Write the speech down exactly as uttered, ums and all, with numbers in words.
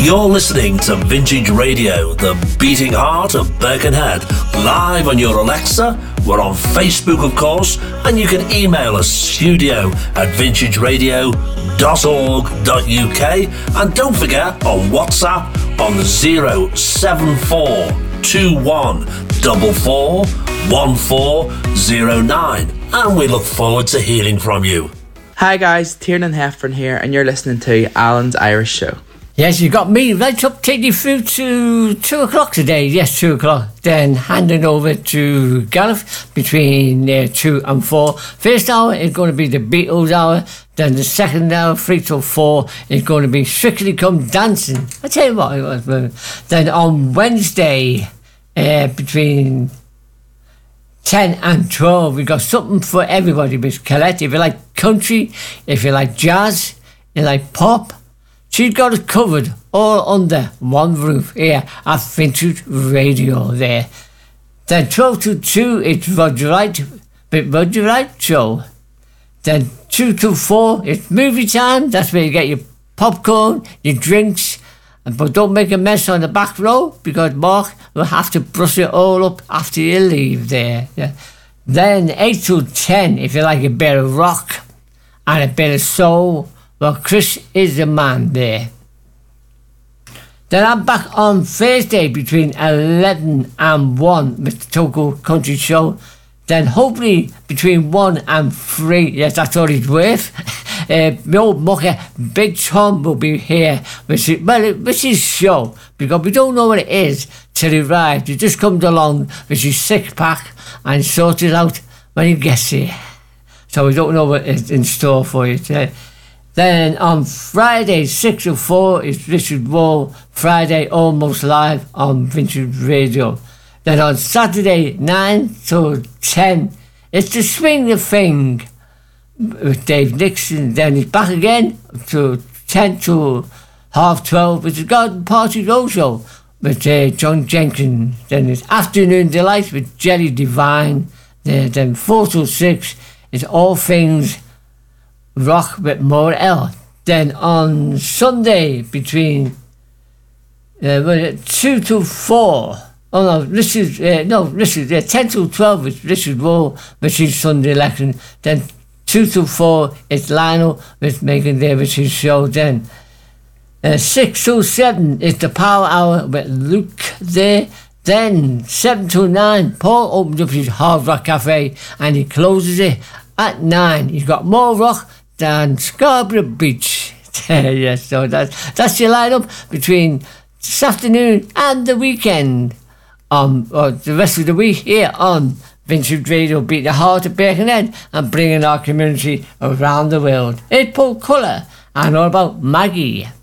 You're listening to Vintage Radio, the beating heart of Birkenhead, live on your Alexa. We're on Facebook, of course, and you can email us studio at vintage radio dot org dot U K. And don't forget, on WhatsApp on zero seven four two one four four one four zero nine. And we look forward to hearing from you. Hi guys, Tiernan Heffron here, and you're listening to Alan's Irish Show. Yes, you got me right up, taking you through to two o'clock today. Yes, two o'clock. Then handing over to Gareth between uh, two and four. First hour is going to be the Beatles hour. Then the second hour, three till four, is going to be Strictly Come Dancing. I tell you what, it was. Then on Wednesday, uh, between ten and twelve, we got something for everybody. With Colette, if you like country, if you like jazz, you like pop, she's got it covered all under one roof here at Vintage Radio there. Then twelve to two, it's Roger Wright, but Roger Wright Show. Then two to four, it's movie time. That's where you get your popcorn, your drinks, but don't make a mess on the back row because Mark will have to brush it all up after you leave there. Yeah. Then eight to ten, if you like a bit of rock and a bit of soul, well, Chris is the man there. Then I'm back on Thursday between eleven and one with the Togo Country Show. Then hopefully between one and three, yes, that's all it's worth. Uh, my old mucker, Big Tom, will be here with his, well, it, with his show, because we don't know what it is till he arrives. He just comes along with his six pack and sorts it out when he gets here. So we don't know what is in store for you today. Then on Friday, six to four, is Richard Wall, Friday Almost Live on Vintage Radio. Then on Saturday, nine to ten, it's the Swing the Thing with Dave Nixon. Then he's back again to ten to half twelve with the Garden Party Roadshow with uh, John Jenkins. Then it's Afternoon Delight with Jelly Divine. Then, then four to six is All Things Rock with More L. Then on Sunday between uh, two to four. Oh no, this is uh, no, this is uh, ten to twelve with Richard Rowe, which is Sunday election. Then two to four it's Lionel with Megan Davis' show. Then uh, six to seven is the Power Hour with Luke there. Then seven to nine, Paul opens up his Hard Rock Cafe and he closes it at nine. He's got more rock than Scarborough Beach. Yes, so that's that's your lineup between this afternoon and the weekend. Um, or the rest of the week here on Vintage Radio, beat the heart of Birkenhead and bringing our community around the world. It's Paul Colour and all about Maggie.